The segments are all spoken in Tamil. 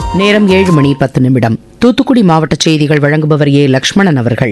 நேரம் 7:10. தூத்துக்குடி மாவட்ட செய்திகள் வழங்குபவர் ஏ. லட்சுமணன் அவர்கள்.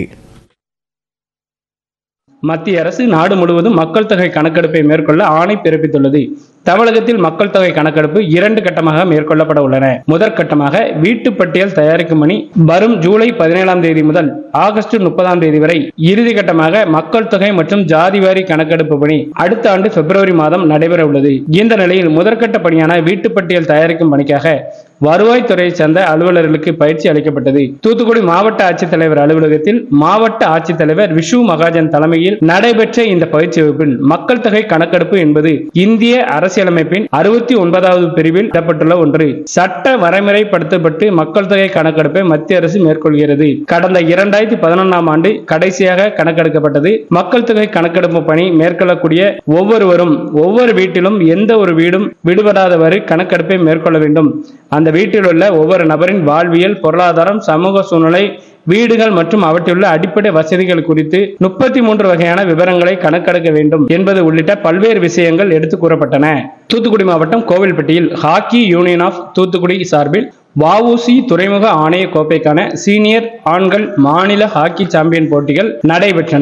மத்திய அரசு நாடு முழுவதும் மக்கள் தொகை கணக்கெடுப்பை மேற்கொள்ள ஆணை பிறப்பித்துள்ளது. தமிழகத்தில் மக்கள் தொகை கணக்கெடுப்பு 2 கட்டமாக மேற்கொள்ளப்பட உள்ளன. முதற்கட்டமாக வீட்டு பட்டியல் தயாரிக்கும் பணி வரும் ஜூலை 17ஆம் தேதி முதல் ஆகஸ்ட் 30ஆம் தேதி வரை, இறுதி கட்டமாக மக்கள் தொகை மற்றும் ஜாதிவாரி கணக்கெடுப்பு பணி அடுத்த ஆண்டு பிப்ரவரி மாதம் நடைபெற உள்ளது. இந்த நிலையில் முதற்கட்ட பணியான வீட்டு பட்டியல் தயாரிக்கும் பணிக்காக வருவாய்த்துறையை சேர்ந்த அலுவலர்களுக்கு பயிற்சி அளிக்கப்பட்டது. தூத்துக்குடி மாவட்ட ஆட்சித்தலைவர் அலுவலகத்தில் மாவட்ட ஆட்சித்தலைவர் விஷு மகாஜன் தலைமையில் நடைபெற்ற இந்த பயிற்சி வகுப்பில் மக்கள் தொகை கணக்கெடுப்பு என்பது இந்திய அரசியலமைப்பின் 69வது பிரிவில் இடப்பட்டுள்ள ஒன்று. சட்ட வரைமுறைப்படுத்தப்பட்டு மக்கள் தொகை கணக்கெடுப்பை மத்திய அரசு மேற்கொள்கிறது. கடந்த 2011ஆம் ஆண்டு கடைசியாக கணக்கெடுக்கப்பட்டது. மக்கள் தொகை கணக்கெடுப்பு பணி மேற்கொள்ளக்கூடிய ஒவ்வொருவரும் ஒவ்வொரு வீட்டிலும் எந்த ஒரு வீடும் விடுபடாதவாறு கணக்கெடுப்பை மேற்கொள்ள வேண்டும். அந்த வீட்டில் உள்ள ஒவ்வொரு நபரின் வாழ்வியல், பொருளாதாரம், சமூக சூழ்நிலை, வீடுகள் மற்றும் அவற்றிலுள்ள அடிப்படை வசதிகள் குறித்து 33 வகையான விவரங்களை கணக்கெடுக்க வேண்டும் என்பது உள்ளிட்ட பல்வேறு விஷயங்கள் எடுத்துக் கூறப்பட்டன. தூத்துக்குடி மாவட்டம் கோவில்பட்டியில் ஹாக்கி யூனியன் ஆஃப் தூத்துக்குடி சார்பில் வ.உ.சி. துறைமுக ஆணைய கோப்பைக்கான சீனியர் ஆண்கள் மாநில ஹாக்கி சாம்பியன் போட்டிகள் நடைபெற்றன.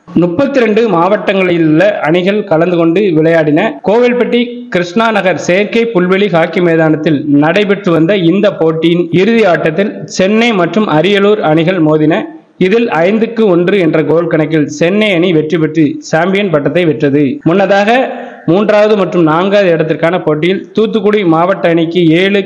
32 மாவட்டங்களில் உள்ள அணிகள் கலந்து கொண்டு விளையாடின. கோவில்பட்டி கிருஷ்ணா நகர் செயற்கை புல்வெளி ஹாக்கி மைதானத்தில் நடைபெற்று வந்த இந்த போட்டியின் இறுதி ஆட்டத்தில் சென்னை மற்றும் அரியலூர் அணிகள் மோதின. இதில் 5-1 என்ற கோல் கணக்கில் சென்னை அணி வெற்றி பெற்று சாம்பியன் பட்டத்தை வென்றது. முன்னதாக 3வது மற்றும் 4வது இடத்திற்கான போட்டியில் தூத்துக்குடி மாவட்ட அணிக்கு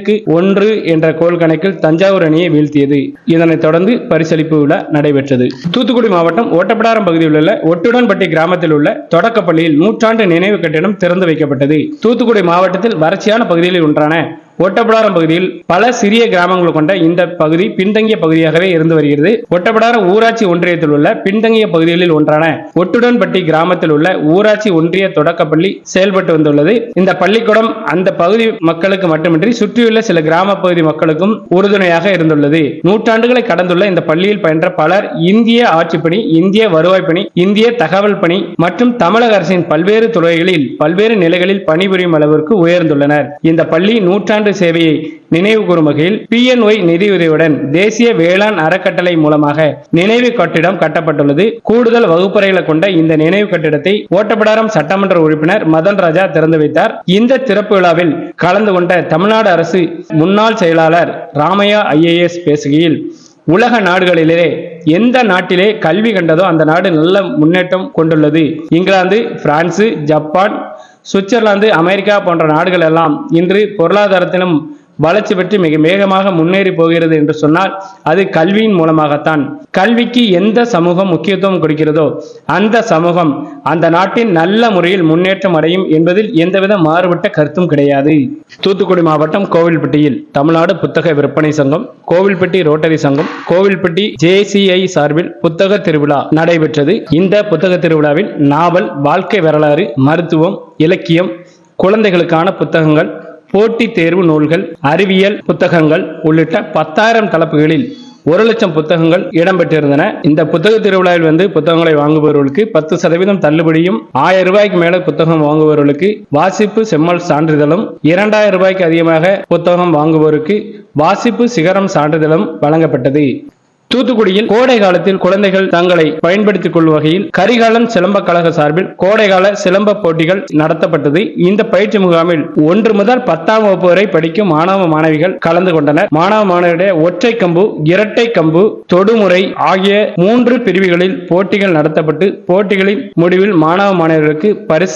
7-1 என்ற கோல் கணக்கில் தஞ்சாவூர் அணியை வீழ்த்தியது. இதனைத் தொடர்ந்து பரிசளிப்பு விழா நடைபெற்றது. தூத்துக்குடி மாவட்டம் ஓட்டப்பிடாரம் பகுதியில் உள்ள ஒட்டுடன்பட்டி கிராமத்தில் உள்ள தொடக்கப்பள்ளியில் நூற்றாண்டு நினைவு கட்டிடம் திறந்து வைக்கப்பட்டது. தூத்துக்குடி மாவட்டத்தில் வறட்சியான பகுதிகளில் ஒன்றான ஒட்டப்பிடாரம் பகுதியில் பல சிறிய கிராமங்கள் கொண்ட இந்த பகுதி பின்தங்கிய பகுதியாகவே இருந்து வருகிறது. ஒட்டப்பிடாரம் ஊராட்சி ஒன்றியத்தில் உள்ள பின்தங்கிய பகுதிகளில் ஒன்றான ஒட்டுடன்பட்டி கிராமத்தில் உள்ள ஊராட்சி ஒன்றிய தொடக்கப்பள்ளி செயல்பட்டு வந்துள்ளது. இந்த பள்ளிக்கூடம் அந்த பகுதி மக்களுக்கு மட்டுமின்றி சுற்றியுள்ள சில கிராம பகுதி மக்களுக்கும் உறுதுணையாக இருந்துள்ளது. நூற்றாண்டுகளை கடந்துள்ள இந்த பள்ளியில் பயின்ற பலர் இந்திய ஆட்சிப்பணி, இந்திய வருவாய் பணி, இந்திய தகவல் பணி மற்றும் தமிழக அரசின் பல்வேறு துறைகளில் பல்வேறு நிலைகளில் பணிபுரியும் அளவிற்கு உயர்ந்துள்ளனர். இந்த பள்ளி நூற்றாண்டு சேவையை நினைவு கூறும் வகையில் PNY நிதியுதவியுடன் தேசிய வேளாண் அறக்கட்டளை மூலமாக நினைவு கட்டிடம் கட்டப்பட்டுள்ளது. கூடுதல் வகுப்பறைகளை கொண்ட இந்த நினைவு கட்டிடத்தை ஓட்டப்பிடாரம் சட்டமன்ற உறுப்பினர் மதன் ராஜா திறந்து வைத்தார். இந்த திறப்பு விழாவில் கலந்து கொண்ட தமிழ்நாடு அரசு முன்னாள் செயலாளர் ராமையா IAS பேசுகையில், உலக நாடுகளிலே எந்த நாட்டிலே கல்வி கண்டதோ அந்த நாடு நல்ல முன்னேற்றம் கொண்டுள்ளது. England, France, Japan, Switzerland, America போன்ற நாடுகள் எல்லாம் இன்று பொருளாதாரத்திலும் வளர்ச்சி பெற்று மிக வேகமாக முன்னேறி போகிறது என்று சொன்னால் அது கல்வியின் மூலமாகத்தான். கல்விக்கு எந்த சமூகம் முக்கியத்துவம் கொடுக்கிறதோ அந்த சமூகம் அந்த நாட்டின் நல்ல முறையில் முன்னேற்றம் அடையும் என்பதில் எந்தவித மாறுபட்ட கருத்தும் கிடையாது. தூத்துக்குடி மாவட்டம் கோவில்பட்டியில் தமிழ்நாடு புத்தக விற்பனை சங்கம், கோவில்பட்டி ரோட்டரி சங்கம், கோவில்பட்டி JCI சார்பில் புத்தக திருவிழா நடைபெற்றது. இந்த புத்தக திருவிழாவில் நாவல், வாழ்க்கை வரலாறு, மருத்துவம், இலக்கியம், குழந்தைகளுக்கான புத்தகங்கள், போட்டித் தேர்வு நூல்கள், அறிவியல் புத்தகங்கள் உள்ளிட்ட 10,000 தலைப்புகளில் 1,00,000 புத்தகங்கள் இடம்பெற்றிருந்தன. இந்த புத்தக திருவிழாவில் புத்தகங்களை வாங்குபவர்களுக்கு 10% தள்ளுபடியும், 1000 ரூபாய்க்கு மேல புத்தகம் வாங்குபவர்களுக்கு வாசிப்பு செம்மல் சான்றிதழும், 2000 ரூபாய்க்கு அதிகமாக புத்தகம் வாங்குவோருக்கு வாசிப்பு சிகரம் சான்றிதழும் வழங்கப்பட்டது. தூத்துக்குடியில் கோடை காலத்தில் குழந்தைகள் தங்களை பயன்படுத்திக் கொள்ளும் வகையில் கரிகாலன் சிலம்ப கழக சார்பில் கோடைகால சிலம்ப போட்டிகள் நடத்தப்பட்டது. இந்த பயிற்சி முகாமில் 1 முதல் 10ஆம் வகுப்பு வரை படிக்கும் மாணவ மாணவிகள் கலந்து கொண்டனர். மாணவ மாணவியுடைய ஒற்றை கம்பு, இரட்டை கம்பு, தொடுமுறை ஆகிய 3 பிரிவுகளில் போட்டிகள் நடத்தப்பட்டு போட்டிகளின் முடிவில் மாணவ மாணவர்களுக்கு பரிசு